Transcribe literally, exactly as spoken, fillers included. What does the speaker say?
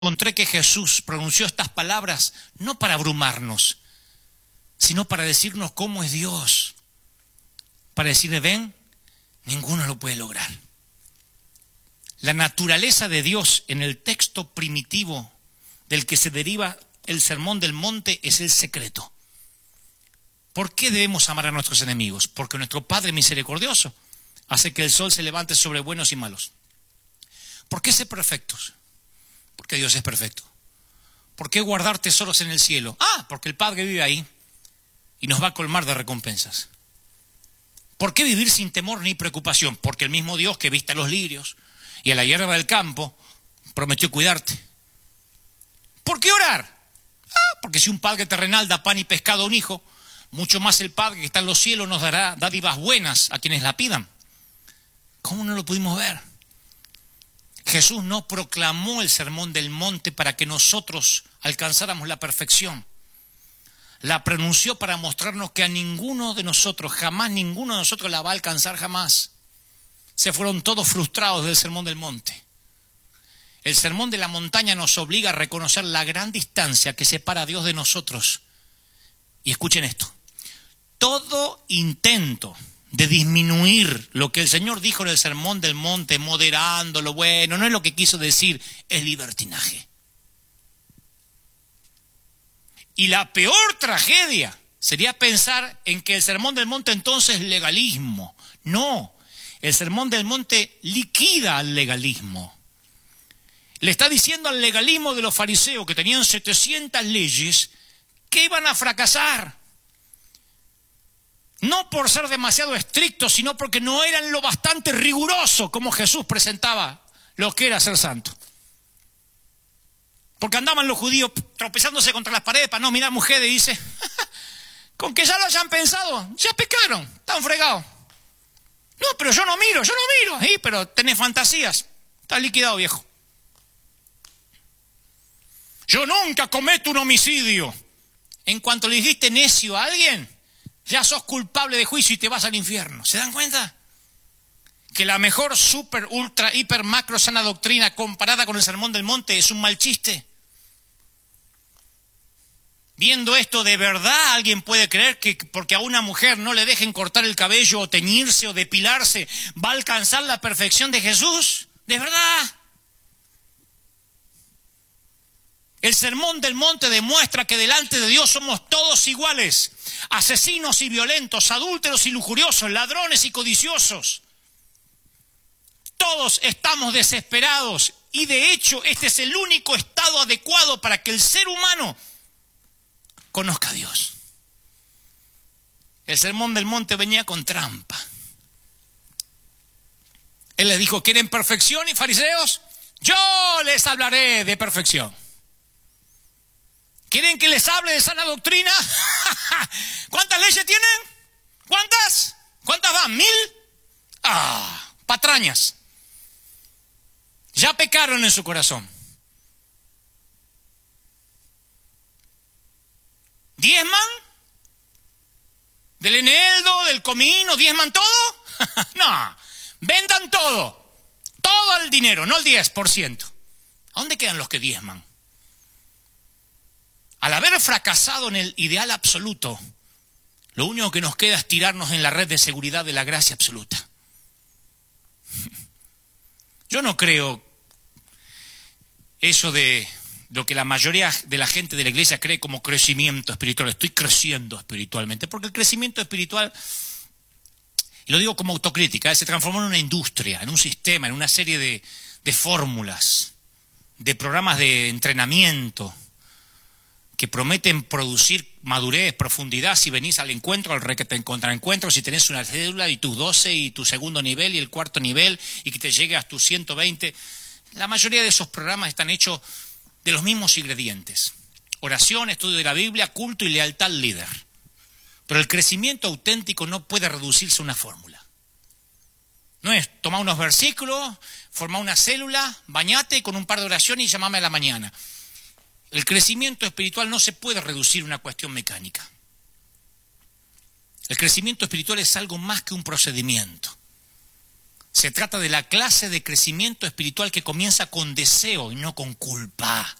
encontré que Jesús pronunció estas palabras no para abrumarnos, sino para decirnos cómo es Dios. Para decirle, ven, ninguno lo puede lograr. La naturaleza de Dios en el texto primitivo del que se deriva el Sermón del Monte es el secreto. ¿Por qué debemos amar a nuestros enemigos? Porque nuestro Padre misericordioso hace que el sol se levante sobre buenos y malos. ¿Por qué ser perfectos? Porque Dios es perfecto. ¿Por qué guardar tesoros en el cielo? Ah, porque el Padre vive ahí y nos va a colmar de recompensas. ¿Por qué vivir sin temor ni preocupación? Porque el mismo Dios que viste a los lirios y a la hierba del campo prometió cuidarte. ¿Por qué orar? Ah, porque si un padre terrenal da pan y pescado a un hijo, mucho más el Padre que está en los cielos nos dará dádivas buenas a quienes la pidan. ¿Cómo no lo pudimos ver? Jesús no proclamó el Sermón del Monte para que nosotros alcanzáramos la perfección. La pronunció para mostrarnos que a ninguno de nosotros, jamás ninguno de nosotros la va a alcanzar jamás. Se fueron todos frustrados del Sermón del Monte. El Sermón de la Montaña nos obliga a reconocer la gran distancia que separa a Dios de nosotros. Y escuchen esto. Todo intento de disminuir lo que el Señor dijo en el Sermón del Monte, moderando lo bueno, no es lo que quiso decir, es libertinaje. Y la peor tragedia sería pensar en que el Sermón del Monte entonces es legalismo. No, el Sermón del Monte liquida al legalismo. Le está diciendo al legalismo de los fariseos que tenían setecientas leyes que iban a fracasar. No por ser demasiado estrictos, sino porque no eran lo bastante riguroso como Jesús presentaba lo que era ser santo. Porque andaban los judíos tropezándose contra las paredes para no mirar mujeres y dice, con que ya lo hayan pensado, ya pecaron, están fregados. No, pero yo no miro, yo no miro. Sí, pero tenés fantasías, estás liquidado, viejo. Yo nunca cometo un homicidio. En cuanto le dijiste necio a alguien, ya sos culpable de juicio y te vas al infierno. ¿Se dan cuenta? Que la mejor super, ultra, hiper, macro, sana doctrina comparada con el Sermón del Monte es un mal chiste. Viendo esto, ¿de verdad alguien puede creer que porque a una mujer no le dejen cortar el cabello o teñirse o depilarse va a alcanzar la perfección de Jesús? ¿De verdad? El Sermón del Monte demuestra que delante de Dios somos todos iguales. Asesinos y violentos, adúlteros y lujuriosos, ladrones y codiciosos. Todos estamos desesperados y de hecho este es el único estado adecuado para que el ser humano conozca a Dios. El Sermón del Monte venía con trampa. Él les dijo, ¿quieren perfección y fariseos? Yo les hablaré de perfección. ¿Quieren que les hable de sana doctrina? ¿Cuántas leyes tienen? ¿Cuántas? ¿Cuántas van? ¿Mil? Ah, patrañas. Ya pecaron en su corazón. ¿Diezman? ¿Del eneldo, del comino, diezman todo? No, vendan todo. Todo el dinero, no el diez por ciento. ¿A dónde quedan los que diezman? Al haber fracasado en el ideal absoluto, lo único que nos queda es tirarnos en la red de seguridad de la gracia absoluta. Yo no creo eso de lo que la mayoría de la gente de la iglesia cree como crecimiento espiritual. Estoy creciendo espiritualmente, porque el crecimiento espiritual, y lo digo como autocrítica, se transformó en una industria, en un sistema, en una serie de, de fórmulas, de programas de entrenamiento, que prometen producir madurez, profundidad, si venís al encuentro, al requete contraencuentro, si tenés una cédula y tus doce y tu segundo nivel y el cuarto nivel y que te llegue a tus ciento veinte. La mayoría de esos programas están hechos de los mismos ingredientes. Oración, estudio de la Biblia, culto y lealtad al líder. Pero el crecimiento auténtico no puede reducirse a una fórmula. No es tomar unos versículos, formar una célula, bañate con un par de oraciones y llamame a la mañana. El crecimiento espiritual no se puede reducir a una cuestión mecánica. El crecimiento espiritual es algo más que un procedimiento. Se trata de la clase de crecimiento espiritual que comienza con deseo y no con culpa.